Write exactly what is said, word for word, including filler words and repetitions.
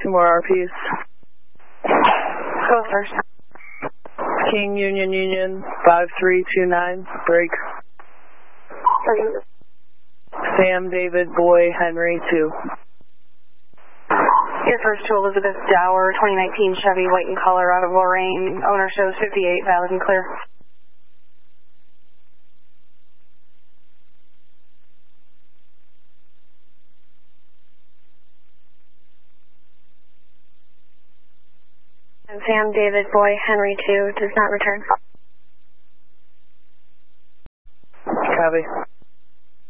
two more R Ps. Go first. King Union Union five three two nine, break. Sam David Boy Henry two. Your first to Elizabeth Dower, twenty nineteen Chevy, white in color, out of Lorraine. Owner shows fifty-eight, valid and clear. And Sam David Boy Henry two does not return. Copy.